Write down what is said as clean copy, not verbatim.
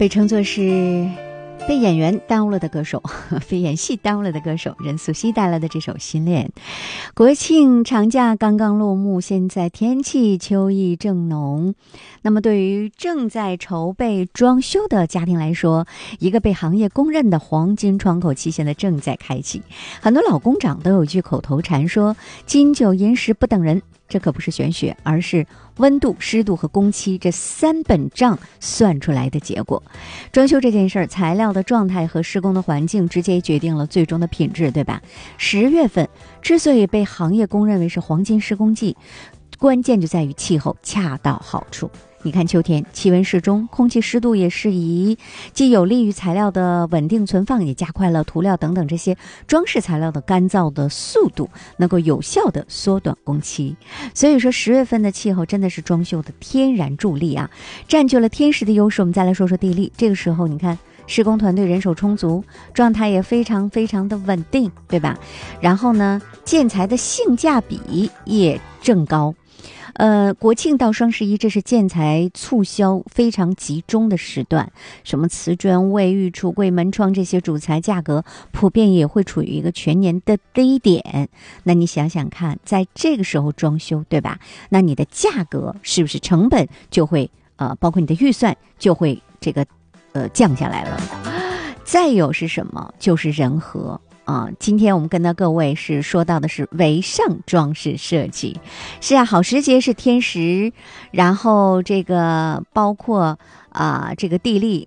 被称作是被演员耽误了的歌手，被演戏耽误了的歌手任素汐带来的这首《心恋》。国庆长假刚刚落幕，现在天气秋意正浓。那么对于正在筹备装修的家庭来说，一个被行业公认的黄金窗口期现在正在开启。很多老工长都有一句口头禅说金九银十不等人，这可不是玄学，而是温度、湿度和工期这3本账算出来的结果。装修这件事儿，材料的状态和施工的环境直接决定了最终的品质，对吧？10月份之所以被行业公认为是黄金施工季，关键就在于气候恰到好处。你看秋天气温适中，空气湿度也适宜，既有利于材料的稳定存放，也加快了涂料等等这些装饰材料的干燥的速度，能够有效的缩短工期。所以说10月份的气候真的是装修的天然助力啊，占据了天时的优势。我们再来说说地利，这个时候你看施工团队人手充足，状态也非常非常的稳定，对吧？然后呢，建材的性价比也正高。国庆到双11，这是建材促销非常集中的时段，什么瓷砖、卫浴、橱柜、门窗这些主材价格普遍也会处于一个全年的低点。那你想想看，在这个时候装修，对吧？那你的价格是不是成本就会包括你的预算就会降下来了？再有是什么？就是人和。今天我们跟到各位是说到的是围上装饰设计。是啊，好时节是天时，然后这个包括这个地利